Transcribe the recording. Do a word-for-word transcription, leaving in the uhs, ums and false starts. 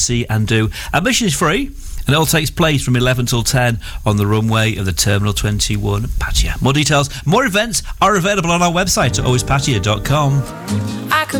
see and do. Admission is free, and it all takes place from eleven till ten on the runway of the Terminal twenty-one patio. More details, more events are available on our website at always patio dot com. I could